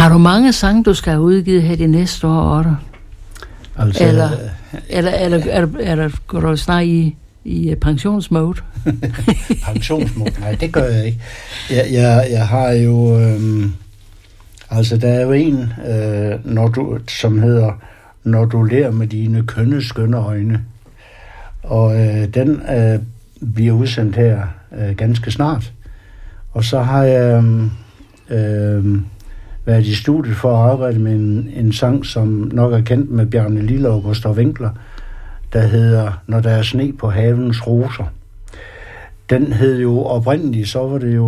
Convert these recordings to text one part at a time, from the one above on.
Har du mange sange, du skal have udgivet her de næste år, Otto? Altså, eller går du snart i pensionsmode? Pensionsmode? Nej, det gør jeg ikke. Jeg har jo... altså, der er jo en, som hedder Når du ler med dine kønne, skønne øjne. Og den bliver udsendt her ganske snart. Og så har jeg været i studiet for at arbejde med en sang, som nok er kendt med Bjarne Lille og Gustav Winkler, der hedder Når der er sne på havens roser. Den hed jo oprindeligt, så var det jo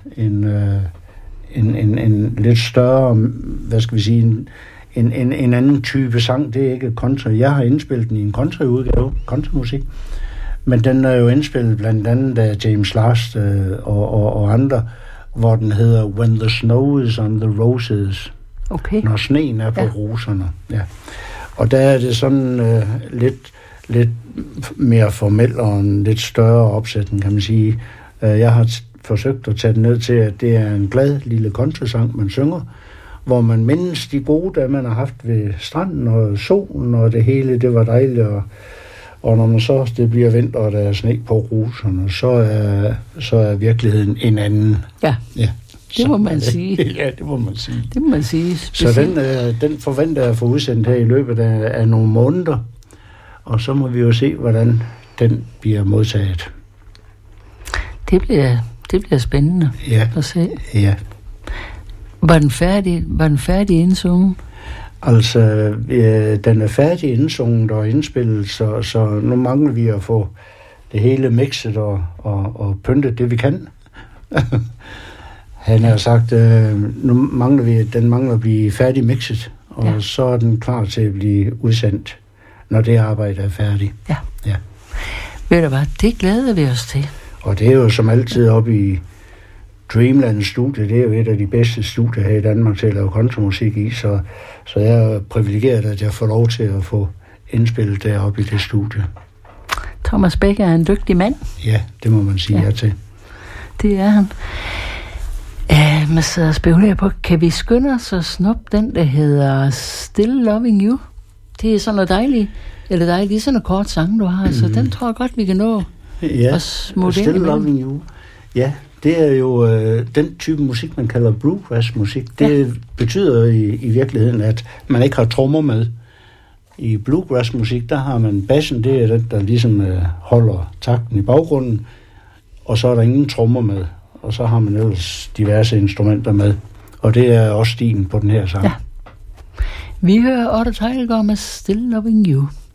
en lidt større, hvad skal vi sige, en anden type sang. Det er ikke country. Jeg har indspillet den i en countryudgave, countrymusik. Men den er jo indspillet blandt andet af James Last og andre, hvor den hedder When the Snow is on the Roses. Okay. Når sneen er på roserne. Ja. Og der er det sådan lidt mere formel og en lidt større opsætning, kan man sige. Jeg har forsøgt at tage den ned til, at det er en glad lille countrysang, man synger, hvor man mindes de gode dage, man har haft ved stranden og solen, og det hele, det var dejligt. Og når man så det bliver vinter, og der er sne på roserne, så er virkeligheden en anden. Ja. Det må man sige. Ja, det må man sige. Det må man sige. Så den forventer jeg at få udsendt her i løbet af nogle måneder, og så må vi jo se, hvordan den bliver modtaget. Det bliver spændende at se. Ja. Var den færdig indsunget? Altså, den er færdig indsunget og indspillet, så nu mangler vi at få det hele mixet og pyntet det, vi kan. Han har sagt, nu mangler vi, den mangler at blive færdig mixet, og så er den klar til at blive udsendt, når det arbejde er færdigt. Ja. Ved du hvad, det glæder vi os til. Og det er jo som altid oppe i Dreamland studie, det er jo et af de bedste studier her i Danmark til at lave countrymusik i, så jeg er privilegeret, at jeg får lov til at få indspillet deroppe i det studie. Thomas Becker er en dygtig mand. Ja, det må man sige ja til. Det er han. Man sidder og spekulerer på, kan vi skynde os og snuppe den, der hedder Still Loving You? Det er sådan noget dejligt. Eller dejligt, det er sådan en kort sang, du har, så den tror jeg godt, vi kan nå. Ja, Still Loving You. Ja, det er jo den type musik, man kalder bluegrass-musik. Det betyder i virkeligheden, at man ikke har trommer med. I bluegrass-musik, der har man bassen, det er den, der ligesom holder takten i baggrunden, og så er der ingen trommer med. Og så har man ellers diverse instrumenter med. Og det er også stilen på den her sang. Ja. Vi hører Otto Teilgaard med Still Loving You.